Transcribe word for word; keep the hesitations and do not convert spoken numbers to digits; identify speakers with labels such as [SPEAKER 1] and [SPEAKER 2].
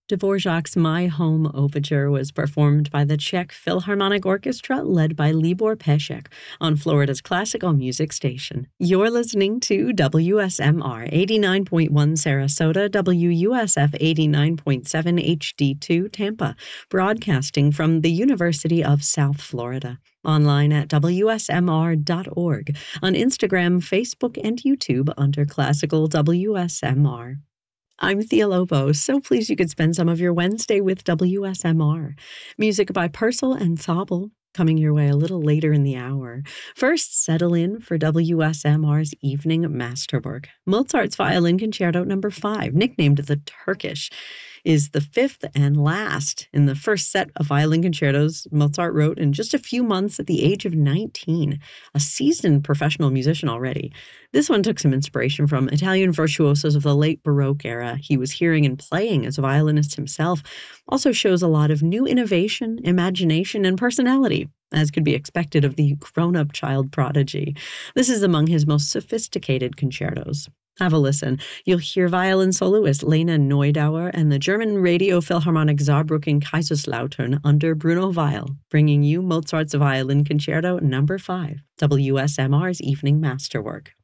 [SPEAKER 1] Dvorak's My Home Overture was performed by the Czech Philharmonic Orchestra led by Libor Pešek on Florida's classical music station. You're listening to W S M R eighty-nine point one Sarasota, W U S F eighty-nine point seven H D two Tampa, broadcasting from the University of South Florida. Online at W S M R dot org, on Instagram, Facebook, and YouTube under Classical W S M R. I'm Thea Lobo, so pleased you could spend some of your Wednesday with W S M R. Music by Purcell and Sobel, coming your way a little later in the hour. First, settle in for W S M R's evening masterwork. Mozart's Violin Concerto number five, nicknamed the Turkish, is the fifth and last in the first set of violin concertos Mozart wrote in just a few months at the age of nineteen, a seasoned professional musician already. This one took some inspiration from Italian virtuosos of the late Baroque era he was hearing and playing as a violinist himself. Also shows a lot of new innovation, imagination, and personality, as could be expected of the grown-up child prodigy. This is among his most sophisticated concertos. Have a listen. You'll hear violin soloist Lena Neudauer and the German Radio Philharmonic Saarbrücken Kaiserslautern under Bruno Weil, bringing you Mozart's Violin Concerto number five, W S M R's evening masterwork.